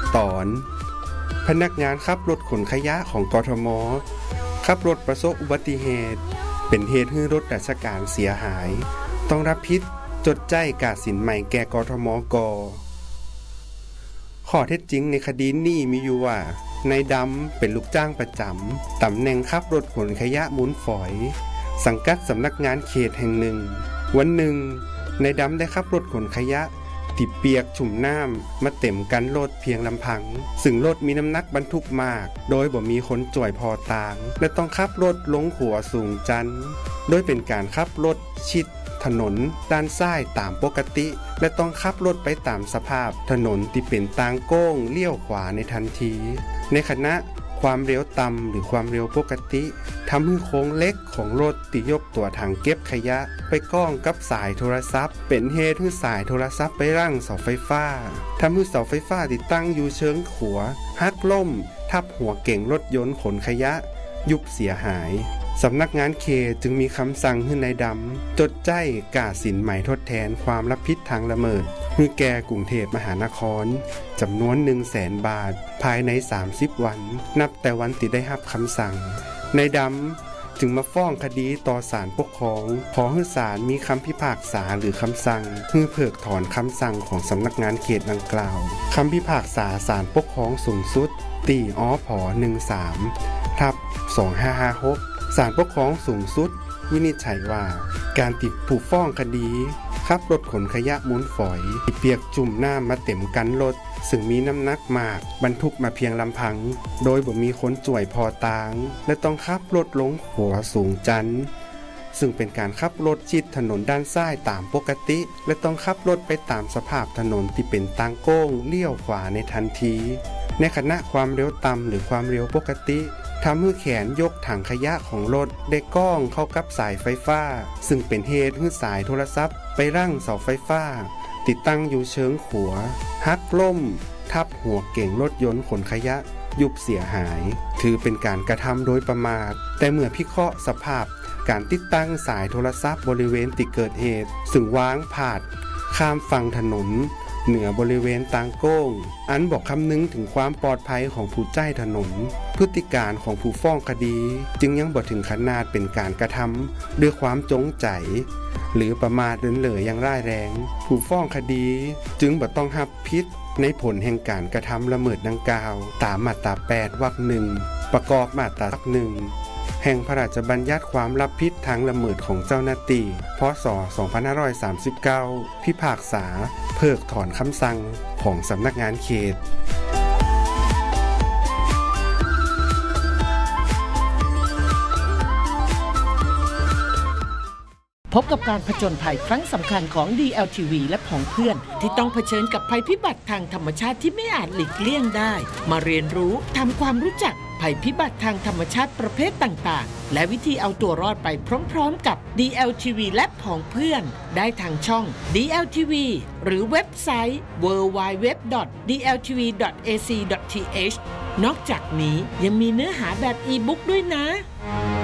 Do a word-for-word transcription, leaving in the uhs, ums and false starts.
ตอนพนักงานขับรถขนขยะของกทม.ขับรถประสบอุบัติเหตุเป็นเหตุให้รถราชการเสียหายต้องรับผิดจดจ่ายค่าสินใหม่แก่กทม.ก.ข้อเท็จจริงในคดีนี้มีอยู่ว่านายดำเป็นลูกจ้างประจำตำแหน่งขับรถขนขยะมูลฝอยสังกัดสำนักงานเขตแห่งหนึ่งวันหนึ่งนายดำได้ขับรถขนขยะที่เปียกชุ่มน้ำมาเต็มกันรถเพียงลำพังซึ่งรถมีน้ำหนักบรรทุกมากโดยบ่มีคนจ่วยพอตางและต้องขับรถลงขัวสูงจันโดยเป็นการขับรถชิดถนนด้านซ้ายตามปกติและต้องขับรถไปตามสภาพถนนที่เป็นทางโก้งเลี้ยวขวาในทันทีในขณะความเร็วต่ำหรือความเร็วปกติทำให้โค้งเล็กของรถที่ยกตัวถังเก็บขยะไปก้องกับสายโทรศัพท์เป็นเหตุให้สายโทรศัพท์ไปรั่งเสาไฟฟ้าทำให้เสาไฟฟ้าที่ตั้งอยู่เชิงขัวหักล่มทับหัวเก่งรถยนต์ขนขยะยุบเสียหายสำนักงานเขตจึงมีคำสั่งให้นายดำจดจ่ายค่าสินใหม่ทดแทนความรับผิดทางละเมิดให้แก่กรุงเทพมหานครจำนวน หนึ่งแสน บาทภายในสามสิบวันนับแต่วันที่ได้รับคำสั่งนายดำจึงมาฟ้องคดีต่อศาลปกครองขอให้ศาลมีคำพิพากษาหรือคำสั่งเพื่อเพิกถอนคำสั่งของสำนักงานเขตดังกล่าวคำพิพากษาศาลปกครองสูงสุดตีอผ หนึ่งสาม ทับ สองห้าห้าหกศาลปกครองสูงสุดวินิจฉัยว่าการติดผู้ฟ้องคดีขับรถขนขยะมูลฝอยที่เปียกจุ่มน้ำมาเต็มกันรถซึ่งมีน้ำหนักมากบรรทุกมาเพียงลำพังโดยบ่มีคนจ่วยพอตางและต้องขับรถลงหัวสูงจันซึ่งเป็นการขับรถชิดถนนด้านซ้ายตามปกติและต้องขับรถไปตามสภาพถนนที่เป็นทางโก้งเลี้ยวขวาในทันทีในขณะความเร็วต่ำหรือความเร็วปกติทำให้แขนยกถังขยะของรถได้ก้องเข้ากับสายไฟฟ้าซึ่งเป็นเหตุให้สายโทรศัพท์ไปรั่งเสาไฟฟ้าติดตั้งอยู่เชิงขัวหักล่มทับหัวเก่งรถยนต์ขนขยะยุบเสียหายถือเป็นการกระทำโดยประมาทแต่เมื่อพิเคราะห์สภาพการติดตั้งสายโทรศัพท์บริเวณที่เกิดเหตุซึ่งวางพาดข้ามฝั่งถนนเหนือบริเวณทางโก้งอันบอกคำนึงถึงความปลอดภัยของผู้จ่ายถนนพฤติการของผู้ฟ้องคดีจึงยังบ่ถึงขนาดเป็นการกระทำด้วยความจงใจหรือประมาทเลินเล่ออย่างร้ายแรงผู้ฟ้องคดีจึงบ่ต้องรับผิดในผลแห่งการกระทำละเมิดดังกล่าวตามมาตราแปดวรรคหนึ่งประกอบมาตราหนึ่งแห่งพระราชบัญญัติความรับผิดทางละเมิดของเจ้าหน้าที่พ.ศ. สองพันห้าร้อยสามสิบเก้าพิพากษาเพิกถอนคำสั่งของสำนักงานเขตพบกับการผจญภัยครั้งสำคัญของ ดี แอล ที วี และผองเพื่อนที่ต้องเผชิญกับภัยพิบัติทางธรรมชาติที่ไม่อาจหลีกเลี่ยงได้มาเรียนรู้ทำความรู้จักภัยพิบัติทางธรรมชาติประเภทต่างๆและวิธีเอาตัวรอดไปพร้อมๆกับ ดี แอล ที วี และผองเพื่อนได้ทางช่อง ดี แอล ที วี หรือเว็บไซต์ ดับเบิลยู ดับเบิลยู ดับเบิลยู ดอท ดี แอล ที วี ดอท เอ ซี ดอท ที เอช นอกจากนี้ยังมีเนื้อหาแบบอีบุ๊กด้วยนะ